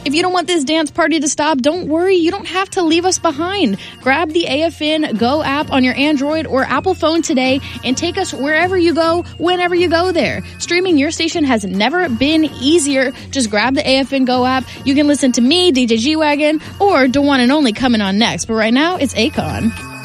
If you don't want this dance party to stop, don't worry. You don't have to leave us behind. Grab the AFN Go app on your Android or Apple phone today and take us wherever you go, whenever you go there. Streaming your station has never been easier. Just grab the AFN Go app. You can listen to me, DJ G-Wagon, or the one and only coming on next. But right now, it's Akon.